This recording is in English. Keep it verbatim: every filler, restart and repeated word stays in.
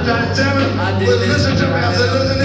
God damn it. I did Well, listen listen to to me. I it. said, listen